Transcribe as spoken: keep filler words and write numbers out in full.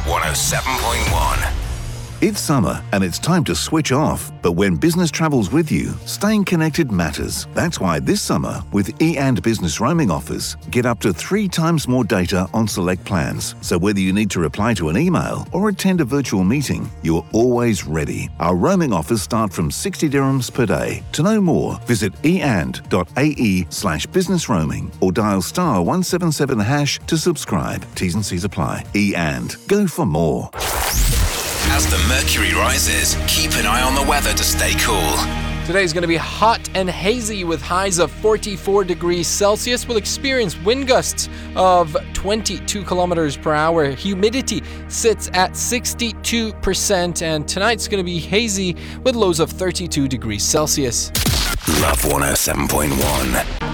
one oh seven point one. It's summer and it's time to switch off. But when business travels with you, staying connected matters. That's why this summer, with e and Business roaming offers, get up to three times more data on select plans. So whether you need to reply to an email or attend a virtual meeting, you're always ready. Our roaming offers start from sixty dirhams per day. To know more, visit eand.ae slash business roaming or dial star one seven seven hash to subscribe. T's and C's apply. eAnd. Go for more. As the mercury rises, keep an eye on the weather to stay cool. Today is going to be hot and hazy with highs of forty-four degrees Celsius. We'll experience wind gusts of twenty-two kilometers per hour. Humidity sits at sixty-two percent, and tonight's going to be hazy with lows of thirty-two degrees Celsius. Love one oh seven point one.